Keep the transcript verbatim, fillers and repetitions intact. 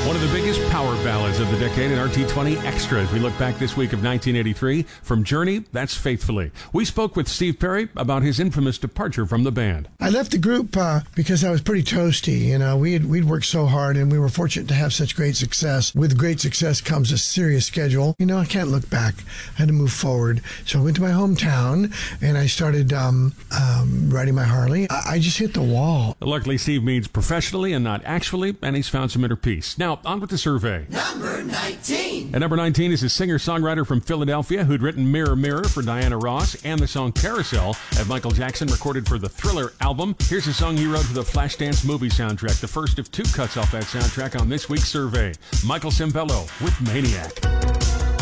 One of the biggest power ballads of the decade in R T twenty Extras. We look back this week of nineteen eighty-three. From Journey, that's Faithfully. We spoke with Steve Perry about his infamous departure from the band. I left the group uh, because I was pretty toasty. You know, we had, we'd worked so hard and we were fortunate to have such great success. With great success comes a serious schedule. You know, I can't look back. I had to move forward. So I went to my hometown and I started um, um, riding my Harley. I, I just hit the wall. Luckily, Steve means professionally and not actually, and he's found some inner peace. Now, on with the survey. Number nineteen. At number nineteen is a singer-songwriter from Philadelphia who'd written Mirror Mirror for Diana Ross and the song Carousel that Michael Jackson recorded for the Thriller album. Here's a song he wrote for the Flashdance movie soundtrack, the first of two cuts off that soundtrack on this week's survey. Michael Sembello with Maniac.